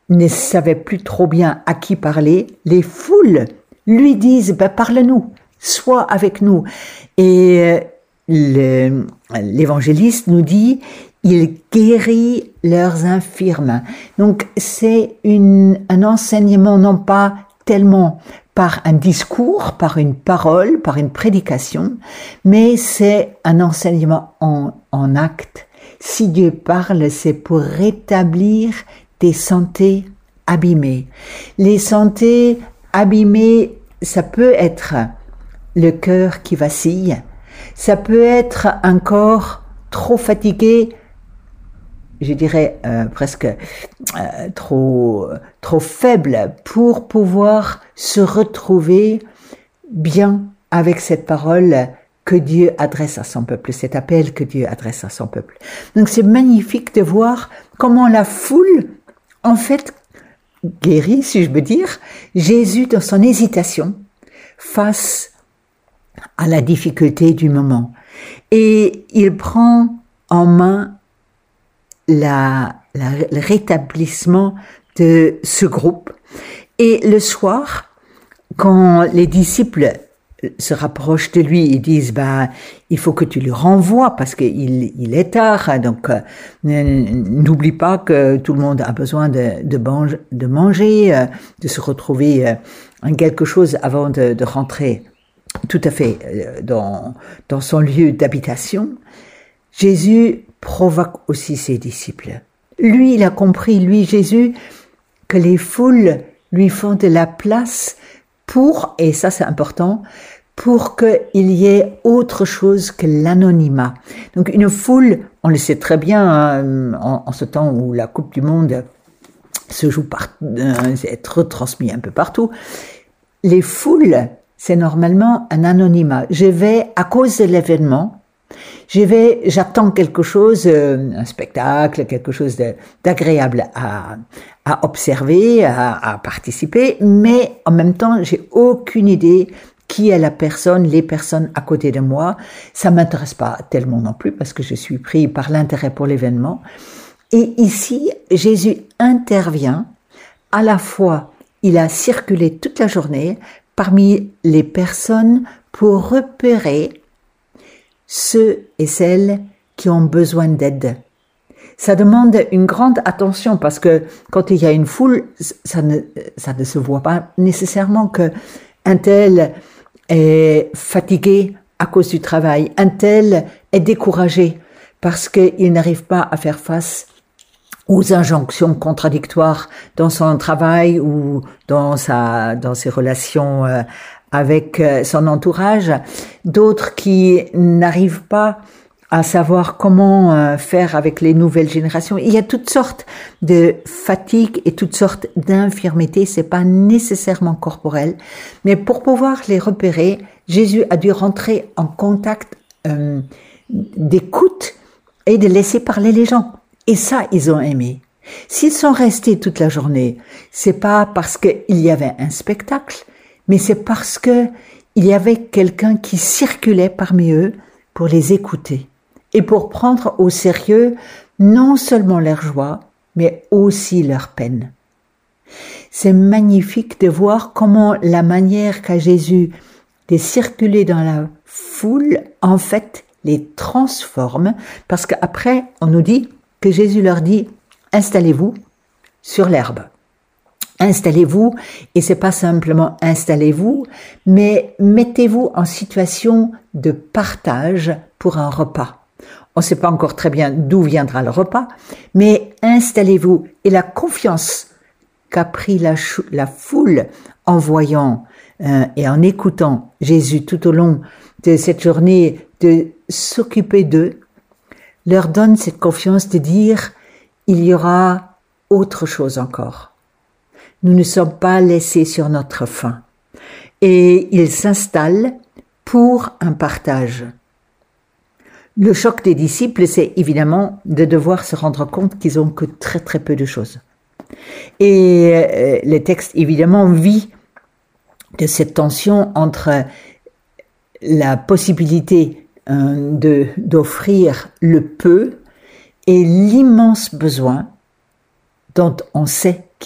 ne savait plus trop bien à qui parler, les foules lui disent parle-nous, sois avec nous. Et l'évangéliste nous dit il guérit leurs infirmes. Donc c'est un enseignement non pas tellement par un discours, par une parole, par une prédication, mais c'est un enseignement en acte. Si Dieu parle, c'est pour rétablir des santé abîmées. Les santé abîmées, ça peut être le cœur qui vacille, ça peut être un corps trop fatigué, je dirais presque trop faible pour pouvoir se retrouver bien avec cette parole que Dieu adresse à son peuple, cet appel que Dieu adresse à son peuple. Donc c'est magnifique de voir comment la foule, en fait, guérit, si je veux dire, Jésus dans son hésitation face à la difficulté du moment. Et il prend en main le rétablissement de ce groupe. Et le soir, quand les disciples se rapprochent de lui et disent il faut que tu le renvoies parce qu'il est tard, donc n'oublie pas que tout le monde a besoin de manger, de se retrouver en quelque chose avant de rentrer tout à fait dans son lieu d'habitation. Jésus provoque aussi ses disciples. Lui, il a compris, Jésus, que les foules lui font de la place pour, et ça c'est important, pour qu'il y ait autre chose que l'anonymat. Donc une foule, on le sait très bien en ce temps où la Coupe du Monde se joue est retransmise un peu partout, les foules, c'est normalement un anonymat. Je vais, à cause de l'événement, j'attends quelque chose, un spectacle, quelque chose d'agréable à observer, à participer, mais en même temps, j'ai aucune idée qui est la personne, les personnes à côté de moi. Ça m'intéresse pas tellement non plus parce que je suis pris par l'intérêt pour l'événement. Et ici, Jésus intervient. À la fois, il a circulé toute la journée parmi les personnes pour repérer ceux et celles qui ont besoin d'aide. Ça demande une grande attention parce que quand il y a une foule, ça ne se voit pas nécessairement que un tel est fatigué à cause du travail, un tel est découragé parce qu'il n'arrive pas à faire face aux injonctions contradictoires dans son travail ou dans ses relations avec son entourage, d'autres qui n'arrivent pas à savoir comment faire avec les nouvelles générations. Il y a toutes sortes de fatigues et toutes sortes d'infirmités, c'est pas nécessairement corporel, mais pour pouvoir les repérer, Jésus a dû rentrer en contact d'écoute et de laisser parler les gens. Et ça, ils ont aimé. S'ils sont restés toute la journée, c'est pas parce qu'il y avait un spectacle, mais c'est parce que il y avait quelqu'un qui circulait parmi eux pour les écouter et pour prendre au sérieux non seulement leur joie, mais aussi leur peine. C'est magnifique de voir comment la manière qu'a Jésus de circuler dans la foule, en fait, les transforme, parce qu'après, on nous dit que Jésus leur dit « Installez-vous sur l'herbe ». Installez-vous, et c'est pas simplement installez-vous, mais mettez-vous en situation de partage pour un repas. On ne sait pas encore très bien d'où viendra le repas, mais installez-vous. Et la confiance qu'a pris la foule en voyant et en écoutant Jésus tout au long de cette journée de s'occuper d'eux, leur donne cette confiance de dire il y aura autre chose encore. Nous ne sommes pas laissés sur notre faim. Et ils s'installent pour un partage. Le choc des disciples, c'est évidemment de devoir se rendre compte qu'ils ont que très très peu de choses. Et le texte évidemment vit de cette tension entre la possibilité d'offrir le peu et l'immense besoin dont on sait